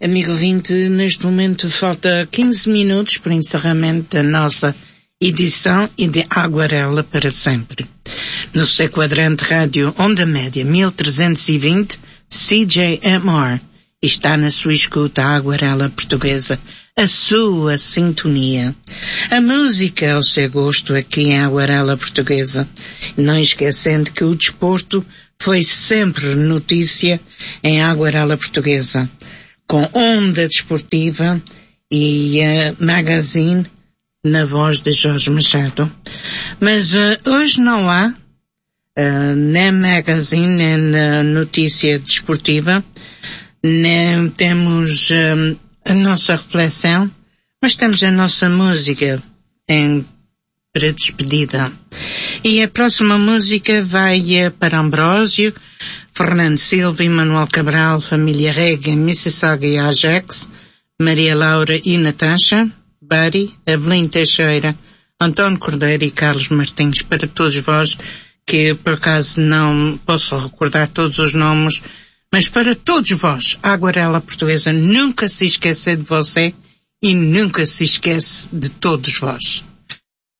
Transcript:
Amigo ouvinte, neste momento falta 15 minutos para o encerramento da nossa edição e de Aguarela para sempre. No seu quadrante rádio Onda Média 1320, CJMR, está na sua escuta a Aguarela Portuguesa, a sua sintonia. A música ao seu gosto aqui em Aguarela Portuguesa. Não esquecendo que o desporto foi sempre notícia em Aguarela Portuguesa, com Onda Desportiva e Magazine na voz de Jorge Machado. Mas hoje não há nem Magazine, nem notícia desportiva, nem temos a nossa reflexão, mas temos a nossa música para despedida. E a próxima música vai para Ambrósio, Fernando Silva, Manuel Cabral, Família Rega, Mississauga e Ajax, Maria Laura e Natasha, Buddy, Avelino Teixeira, António Cordeiro e Carlos Martins, para todos vós, que por acaso não posso recordar todos os nomes, mas para todos vós, a Aguarela Portuguesa nunca se esquece de você e nunca se esquece de todos vós.